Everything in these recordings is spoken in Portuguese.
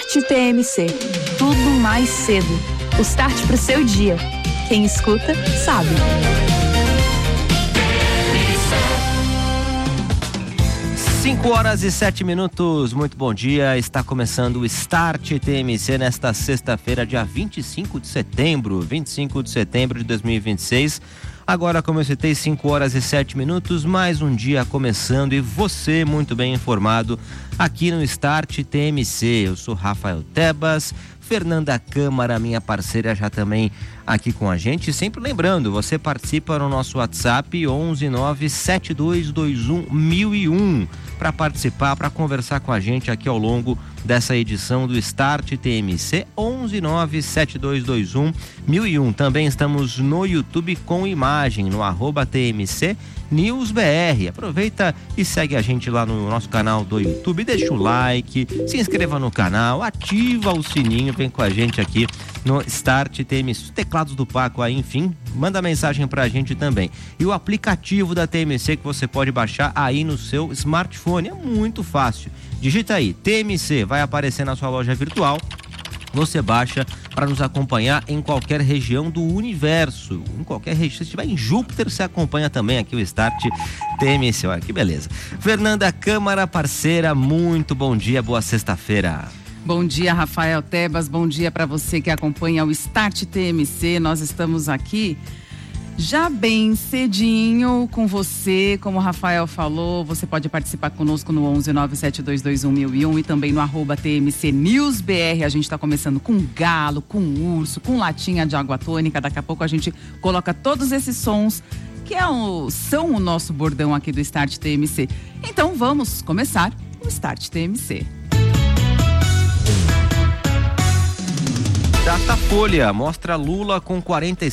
Start TMC. Tudo mais cedo. O start pro seu dia. Quem escuta, sabe. 5h07. Muito bom dia. Está começando o Start TMC nesta sexta-feira, dia 25 de setembro de 2026. Agora, como eu citei, 5h07, mais um dia começando e você muito bem informado aqui no Start TMC. Eu sou Rafael Tebas, Fernanda Câmara, minha parceira, já também aqui com a gente. Sempre lembrando, você participa no nosso WhatsApp 11972211001 para participar, para conversar com a gente aqui ao longo dessa edição do Start TMC, 11972211001. Também estamos no YouTube com imagem, no @TMC News BR. Aproveita e segue a gente lá no nosso canal do YouTube, deixa o like, se inscreva no canal, ativa o sininho, vem com a gente aqui no Start TMC, teclados do Paco aí, enfim, manda mensagem pra gente também. E o aplicativo da TMC que você pode baixar aí no seu smartphone, é muito fácil. Digita aí, TMC, vai aparecer na sua loja virtual. Você baixa para nos acompanhar em qualquer região do universo. Em qualquer região. Se estiver em Júpiter, você acompanha também aqui o Start TMC. Olha que beleza. Fernanda Câmara, parceira, muito bom dia, boa sexta-feira. Bom dia, Rafael Tebas. Bom dia para você que acompanha o Start TMC. Nós estamos aqui já bem cedinho com você, como o Rafael falou, você pode participar conosco no 11972211001 e também no @TMC News BR. A gente está começando com galo, com urso, com latinha de água tônica. Daqui a pouco a gente coloca todos esses sons que são o nosso bordão aqui do Start TMC. Então vamos começar o Start TMC. Datafolha mostra Lula com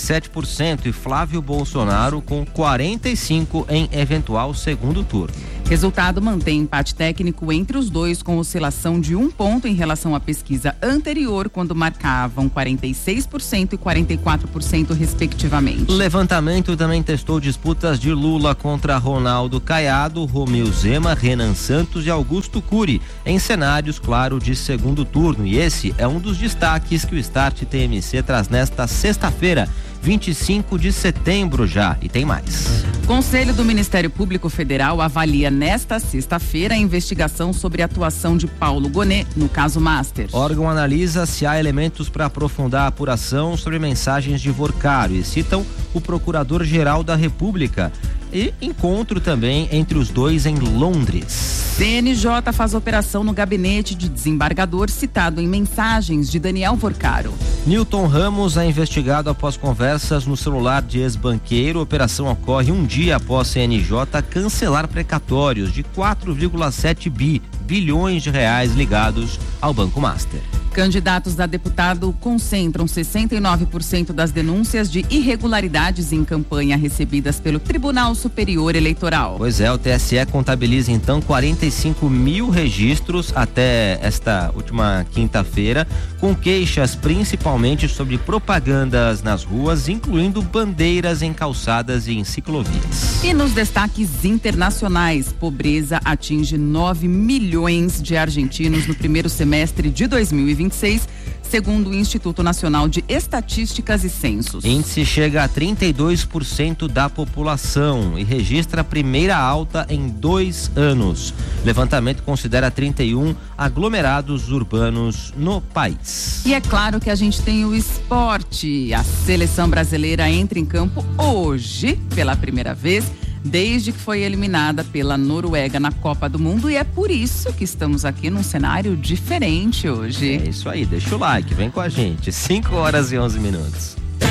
47% e Flávio Bolsonaro com 45% em eventual segundo turno. Resultado mantém empate técnico entre os dois, com oscilação de 1 ponto em relação à pesquisa anterior, quando marcavam 46% e 44% respectivamente. Levantamento também testou disputas de Lula contra Ronaldo Caiado, Romeu Zema, Renan Santos e Augusto Cury, em cenários, claro, de segundo turno. E esse é um dos destaques que o Start TMC traz nesta sexta-feira, 25 de setembro já, e tem mais. Conselho do Ministério Público Federal avalia nesta sexta-feira a investigação sobre a atuação de Paulo Gonet no caso Master. O órgão analisa se há elementos para aprofundar a apuração sobre mensagens de Vorcaro e citam o Procurador-Geral da República. E encontro também entre os dois em Londres. CNJ faz operação no gabinete de desembargador citado em mensagens de Daniel Vorcaro. Newton Ramos é investigado após conversas no celular de ex-banqueiro. A operação ocorre um dia após CNJ cancelar precatórios de 4,7 bilhões de reais ligados ao Banco Master. Candidatos a deputado concentram 69% das denúncias de irregularidades em campanha recebidas pelo Tribunal Superior Eleitoral. Pois é, o TSE contabiliza então 45 mil registros até esta última quinta-feira, com queixas principalmente sobre propagandas nas ruas, incluindo bandeiras em calçadas e em ciclovias. E nos destaques internacionais, pobreza atinge 9 milhões de argentinos no primeiro semestre de 2026, segundo o Instituto Nacional de Estatísticas e Censos. Índice chega a 32% da população e registra a primeira alta em 2 anos. Levantamento considera 31 aglomerados urbanos no país. E é claro que a gente tem o esporte. A seleção brasileira entra em campo hoje, pela primeira vez, desde que foi eliminada pela Noruega na Copa do Mundo, e é por isso que estamos aqui num cenário diferente hoje. É isso aí, deixa o like, vem com a gente. 5h11.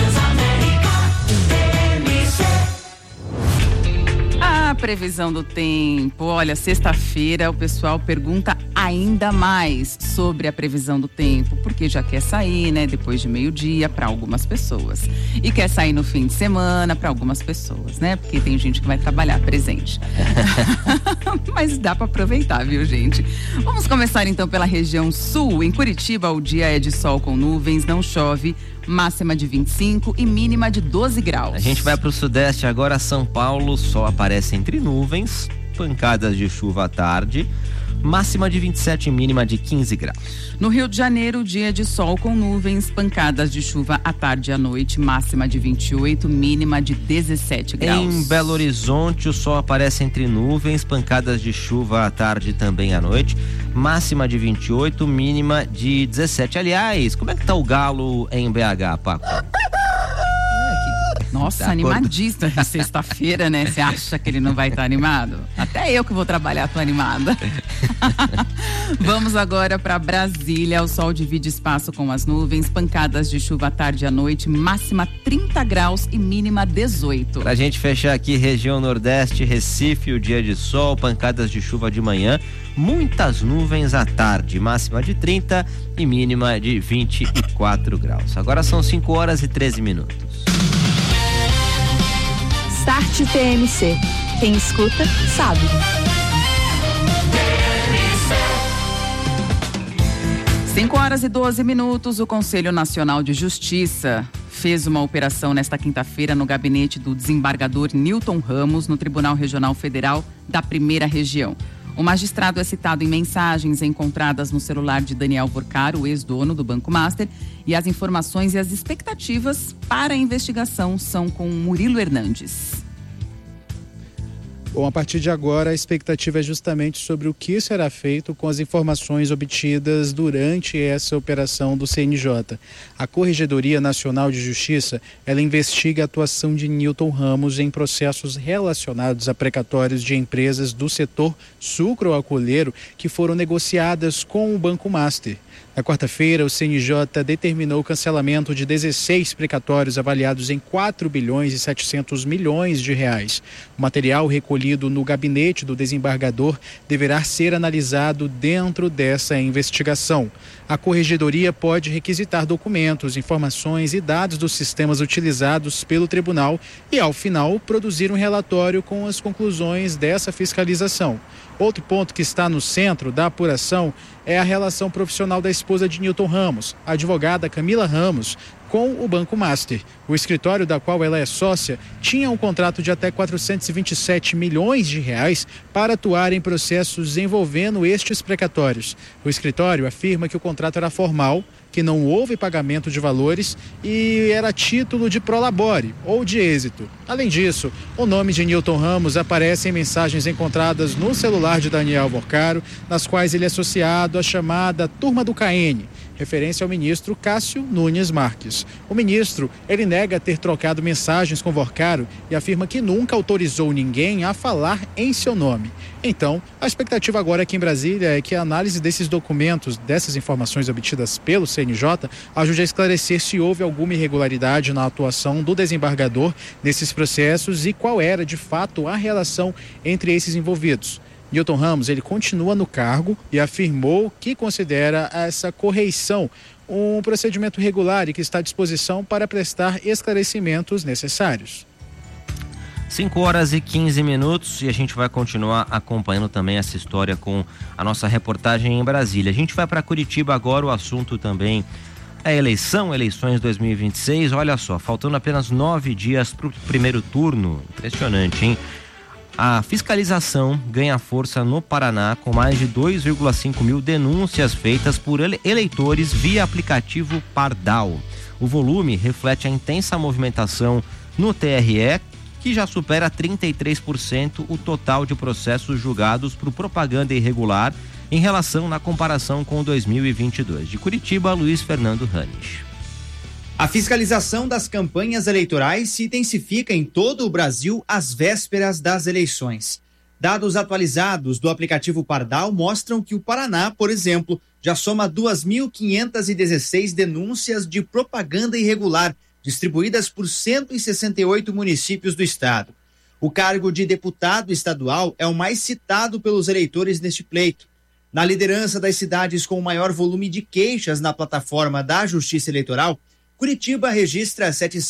A previsão do tempo, olha, sexta-feira o pessoal pergunta ainda mais sobre a previsão do tempo, porque já quer sair, né, depois de meio-dia para algumas pessoas. E quer sair no fim de semana para algumas pessoas, né? Porque tem gente que vai trabalhar presente. Mas dá para aproveitar, viu, gente? Vamos começar então pela região sul. Em Curitiba, o dia é de sol com nuvens, não chove. Máxima de 25 e mínima de 12 graus. A gente vai para o sudeste agora. São Paulo, sol aparece entre nuvens, pancadas de chuva à tarde. máxima de 27 e mínima de 15 graus. No Rio de Janeiro, dia de sol com nuvens, pancadas de chuva à tarde e à noite, máxima de 28, mínima de 17 graus. Em Belo Horizonte, o sol aparece entre nuvens, pancadas de chuva à tarde e também à noite, máxima de 28, mínima de 17. Aliás, como é que tá o galo em BH, Paco? Nossa, animadista de sexta-feira, né? Você acha que ele não vai estar animado? Até eu que vou trabalhar tô animada. Vamos agora para Brasília. O sol divide espaço com as nuvens, pancadas de chuva à tarde e à noite, máxima 30 graus e mínima 18. Pra gente fechar aqui, região Nordeste, Recife, o dia de sol, pancadas de chuva de manhã, muitas nuvens à tarde, máxima de 30 e mínima de 24 graus. Agora são 5 horas e 13 minutos. Start TMC. Quem escuta, sabe. 5 horas e 12 minutos. O Conselho Nacional de Justiça fez uma operação nesta quinta-feira no gabinete do desembargador Newton Ramos, no Tribunal Regional Federal da Primeira Região. O magistrado é citado em mensagens encontradas no celular de Daniel Vorcaro, o ex-dono do Banco Master, e as informações e as expectativas para a investigação são com Murilo Hernandes. Bom, a partir de agora a expectativa é justamente sobre o que será feito com as informações obtidas durante essa operação do CNJ. A Corregedoria Nacional de Justiça, ela investiga a atuação de Newton Ramos em processos relacionados a precatórios de empresas do setor sucroalcooleiro que foram negociadas com o Banco Master. Na quarta-feira, o CNJ determinou o cancelamento de 16 precatórios avaliados em 4 bilhões e 700 milhões de reais. O material recolhido no gabinete do desembargador deverá ser analisado dentro dessa investigação. A Corregedoria pode requisitar documentos, informações e dados dos sistemas utilizados pelo tribunal e, ao final, produzir um relatório com as conclusões dessa fiscalização. Outro ponto que está no centro da apuração é a relação profissional da esposa de Newton Ramos, a advogada Camila Ramos, com o Banco Master. O escritório da qual ela é sócia tinha um contrato de até 427 milhões de reais para atuar em processos envolvendo estes precatórios. O escritório afirma que o contrato era formal, que não houve pagamento de valores e era título de prolabore ou de êxito. Além disso, o nome de Newton Ramos aparece em mensagens encontradas no celular de Daniel Vorcaro, nas quais ele é associado à chamada Turma do KN, referência ao ministro Cássio Nunes Marques. O ministro, ele nega ter trocado mensagens com Vorcaro e afirma que nunca autorizou ninguém a falar em seu nome. Então, a expectativa agora aqui em Brasília é que a análise desses documentos, dessas informações obtidas pelo CNJ, ajude a esclarecer se houve alguma irregularidade na atuação do desembargador nesses processos e qual era, de fato, a relação entre esses envolvidos. Newton Ramos, ele continua no cargo e afirmou que considera essa correição um procedimento regular e que está à disposição para prestar esclarecimentos necessários. 5 horas e 15 minutos e a gente vai continuar acompanhando também essa história com a nossa reportagem em Brasília. A gente vai para Curitiba agora, o assunto também é eleições 2026. Olha só, faltando apenas 9 dias para o primeiro turno. Impressionante, hein? A fiscalização ganha força no Paraná com mais de 2,5 mil denúncias feitas por eleitores via aplicativo Pardal. O volume reflete a intensa movimentação no TRE, que já supera 33% o total de processos julgados por propaganda irregular em relação na comparação com 2022. De Curitiba, Luiz Fernando Ranes. A fiscalização das campanhas eleitorais se intensifica em todo o Brasil às vésperas das eleições. Dados atualizados do aplicativo Pardal mostram que o Paraná, por exemplo, já soma 2.516 denúncias de propaganda irregular, distribuídas por 168 municípios do estado. O cargo de deputado estadual é o mais citado pelos eleitores neste pleito. Na liderança das cidades com o maior volume de queixas na plataforma da Justiça Eleitoral, Curitiba registra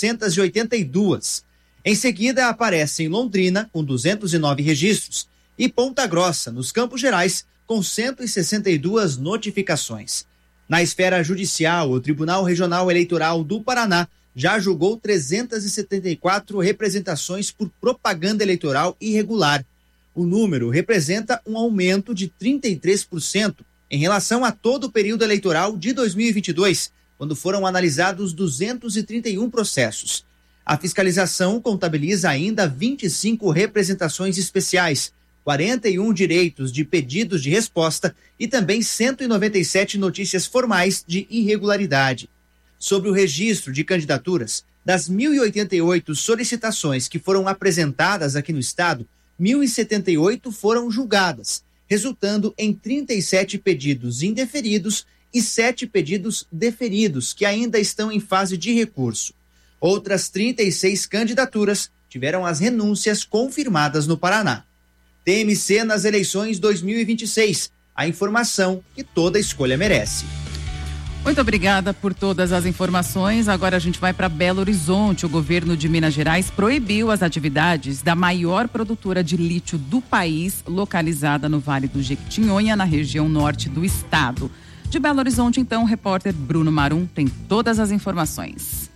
782. Em seguida aparecem Londrina, com 209 registros, e Ponta Grossa, nos Campos Gerais, com 162 notificações. Na esfera judicial, o Tribunal Regional Eleitoral do Paraná já julgou 374 representações por propaganda eleitoral irregular. O número representa um aumento de 33% em relação a todo o período eleitoral de 2022, quando foram analisados 231 processos. A fiscalização contabiliza ainda 25 representações especiais, 41 direitos de pedidos de resposta e também 197 notícias formais de irregularidade. Sobre o registro de candidaturas, das 1.088 solicitações que foram apresentadas aqui no estado, 1.078 foram julgadas, resultando em 37 pedidos indeferidos e 7 pedidos deferidos, que ainda estão em fase de recurso. Outras 36 candidaturas tiveram as renúncias confirmadas no Paraná. TMC nas eleições 2026. A informação que toda escolha merece. Muito obrigada por todas as informações. Agora a gente vai para Belo Horizonte. O governo de Minas Gerais proibiu as atividades da maior produtora de lítio do país, localizada no Vale do Jequitinhonha, na região norte do estado. De Belo Horizonte, então, o repórter Bruno Marum tem todas as informações.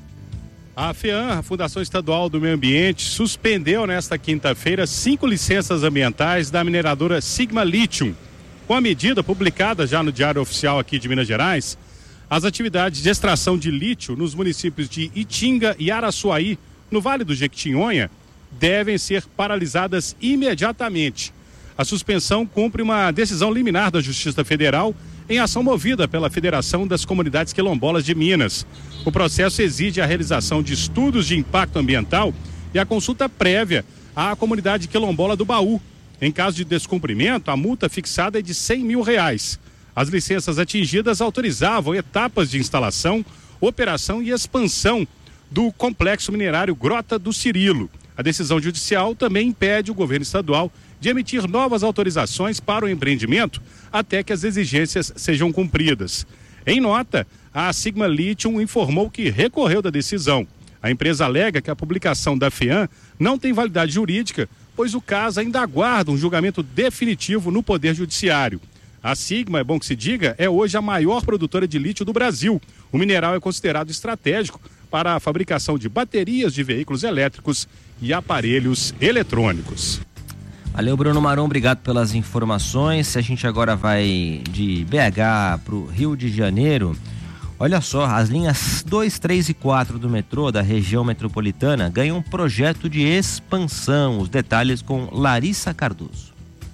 A FEAM, a Fundação Estadual do Meio Ambiente, suspendeu nesta quinta-feira 5 licenças ambientais da mineradora Sigma Lithium. Com a medida publicada já no Diário Oficial aqui de Minas Gerais, as atividades de extração de lítio nos municípios de Itinga e Araçuaí, no Vale do Jequitinhonha, devem ser paralisadas imediatamente. A suspensão cumpre uma decisão liminar da Justiça Federal em ação movida pela Federação das Comunidades Quilombolas de Minas. O processo exige a realização de estudos de impacto ambiental e a consulta prévia à comunidade quilombola do Baú. Em caso de descumprimento, a multa fixada é de R$100 mil. As licenças atingidas autorizavam etapas de instalação, operação e expansão do complexo minerário Grota do Cirilo. A decisão judicial também impede o governo estadual de emitir novas autorizações para o empreendimento até que as exigências sejam cumpridas. Em nota, a Sigma Lithium informou que recorreu da decisão. A empresa alega que a publicação da FEAM não tem validade jurídica, pois o caso ainda aguarda um julgamento definitivo no Poder Judiciário. A Sigma, é bom que se diga, é hoje a maior produtora de lítio do Brasil. O mineral é considerado estratégico para a fabricação de baterias de veículos elétricos e aparelhos eletrônicos. Valeu, Bruno Marum, obrigado pelas informações. A gente agora vai de BH para o Rio de Janeiro. Olha só, as linhas 2, 3 e 4 do metrô da região metropolitana ganham um projeto de expansão. Os detalhes com Larissa Cardoso.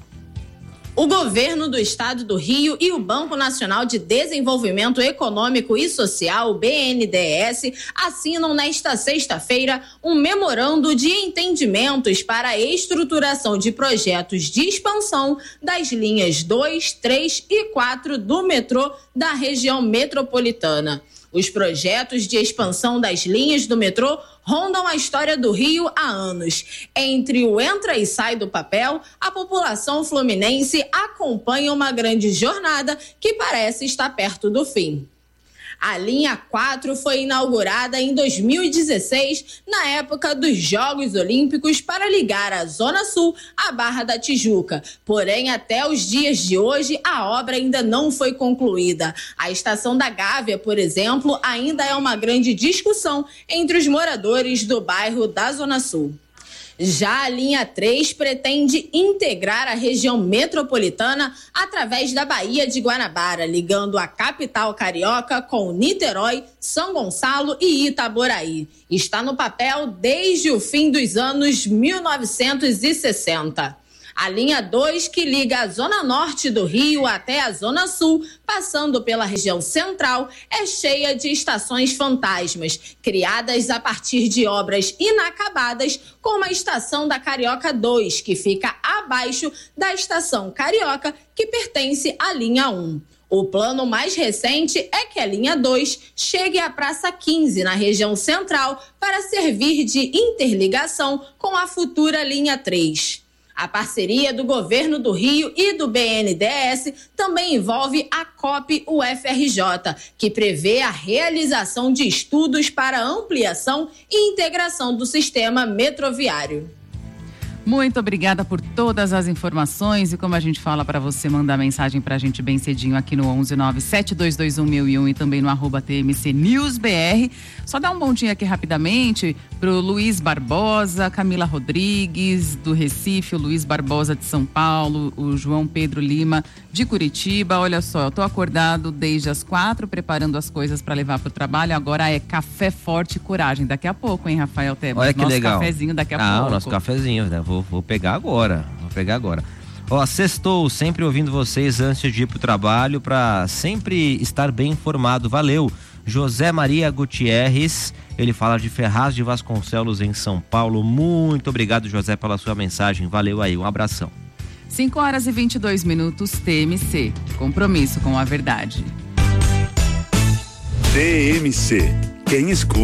O governo do estado do Rio e o Banco Nacional de Desenvolvimento Econômico e Social, o BNDES, assinam nesta sexta-feira um memorando de entendimentos para a estruturação de projetos de expansão das linhas 2, 3 e 4 do metrô da região metropolitana. Os projetos de expansão das linhas do metrô rondam a história do Rio há anos. Entre o entra e sai do papel, a população fluminense acompanha uma grande jornada que parece estar perto do fim. A linha 4 foi inaugurada em 2016, na época dos Jogos Olímpicos, para ligar a Zona Sul à Barra da Tijuca. Porém, até os dias de hoje, a obra ainda não foi concluída. A estação da Gávea, por exemplo, ainda é uma grande discussão entre os moradores do bairro da Zona Sul. Já a linha 3 pretende integrar a região metropolitana através da Baía de Guanabara, ligando a capital carioca com Niterói, São Gonçalo e Itaboraí. Está no papel desde o fim dos anos 1960. A linha 2, que liga a zona norte do Rio até a zona sul, passando pela região central, é cheia de estações fantasmas, criadas a partir de obras inacabadas, como a estação da Carioca 2, que fica abaixo da estação Carioca, que pertence à linha 1. O plano mais recente é que a linha 2 chegue à Praça 15, na região central, para servir de interligação com a futura linha 3. A parceria do governo do Rio e do BNDES também envolve a COP UFRJ, que prevê a realização de estudos para ampliação e integração do sistema metroviário. Muito obrigada por todas as informações e como a gente fala para você mandar mensagem pra gente bem cedinho aqui no 11972211001 e também no @TMCNewsBR. Só dar um bom dia aqui rapidamente pro Luiz Barbosa, Camila Rodrigues do Recife, o Luiz Barbosa de São Paulo, o João Pedro Lima de Curitiba. Olha só, eu tô acordado desde as 4 preparando as coisas para levar pro trabalho. Agora é café forte e coragem. Daqui a pouco, hein, Rafael Tebas? Olha que nosso legal. Cafezinho daqui a pouco. O nosso cafezinho, né? Vou pegar agora. Ó, sextou, sempre ouvindo vocês antes de ir pro trabalho para sempre estar bem informado. Valeu. José Maria Gutierrez, ele fala de Ferraz de Vasconcelos em São Paulo. Muito obrigado, José, pela sua mensagem. Valeu aí, um abração. 5h22, TMC. Compromisso com a verdade. TMC. Quem escuta